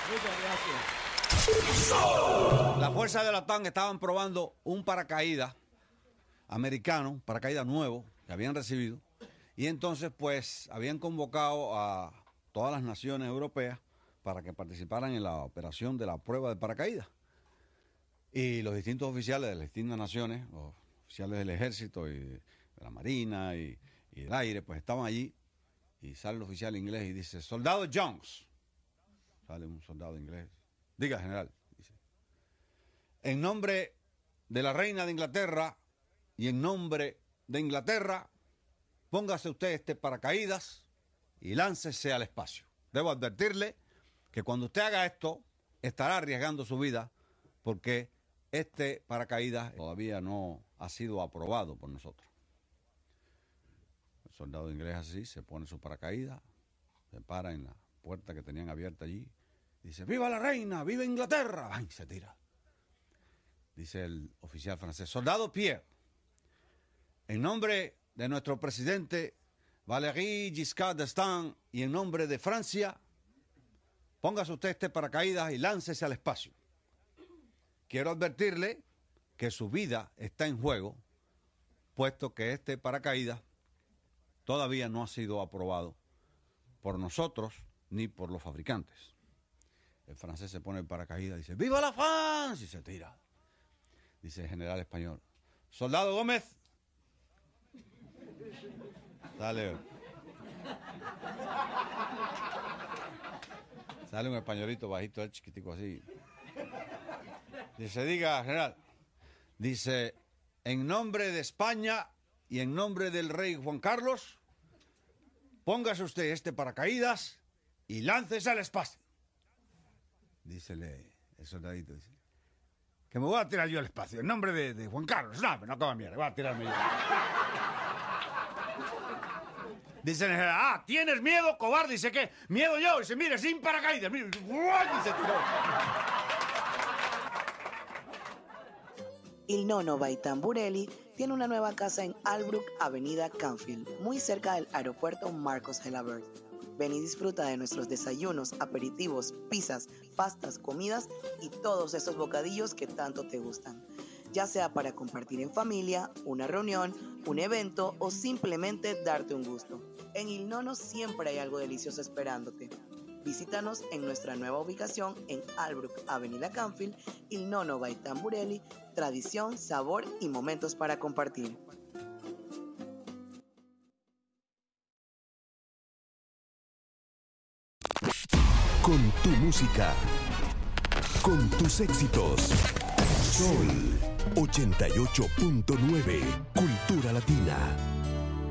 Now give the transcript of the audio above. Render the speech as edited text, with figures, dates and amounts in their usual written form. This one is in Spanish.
Muchas gracias. Las fuerzas de la OTAN estaban probando un paracaídas americano, paracaídas nuevo que habían recibido, y entonces pues habían convocado a todas las naciones europeas para que participaran en la operación de la prueba de paracaídas. Y los distintos oficiales de las distintas naciones, los oficiales del ejército y de la marina y del aire, pues estaban allí, y sale el oficial inglés y dice: soldado Jones. Sale un soldado inglés. Diga, general. Dice: en nombre de la reina de Inglaterra y en nombre de Inglaterra, póngase usted este paracaídas y láncese al espacio. Debo advertirle que cuando usted haga esto, estará arriesgando su vida, porque este paracaídas todavía no ha sido aprobado por nosotros. El soldado inglés así se pone su paracaídas, se para en la puerta que tenían abierta allí, dice: ¡viva la reina! ¡Viva Inglaterra! ¡Ay! Se tira. Dice el oficial francés: soldado Pierre, en nombre de nuestro presidente Valéry Giscard d'Estaing y en nombre de Francia, póngase usted este paracaídas y láncese al espacio. Quiero advertirle que su vida está en juego, puesto que este paracaídas todavía no ha sido aprobado por nosotros ni por los fabricantes. El francés se pone el paracaídas y dice: ¡viva la France! Y se tira. Dice el general español: soldado Gómez. Sale un españolito bajito, el chiquitico así. Dice: diga, general. Dice: en nombre de España y en nombre del rey Juan Carlos, póngase usted este paracaídas y láncese al espacio. Dícele el soldadito, dice: que me voy a tirar yo al espacio en nombre de Juan Carlos. No acaba de mierda, voy a tirarme yo. Dice el general: ah, ¿tienes miedo, cobarde? Dice: ¿qué? Miedo yo. Dice: mire, sin paracaídas. Mire. Y se tiró. Il Nonno by Tamburelli tiene una nueva casa en Albrook, Avenida Canfield, muy cerca del aeropuerto Marcos Gelabert. Ven y disfruta de nuestros desayunos, aperitivos, pizzas, pastas, comidas y todos esos bocadillos que tanto te gustan. Ya sea para compartir en familia, una reunión, un evento o simplemente darte un gusto. En Il Nonno siempre hay algo delicioso esperándote. Visítanos en nuestra nueva ubicación en Albrook, Avenida Canfield, Il Nonno by Tamburelli, tradición, sabor y momentos para compartir. Con tu música, con tus éxitos. Sol 88.9, Cultura Latina.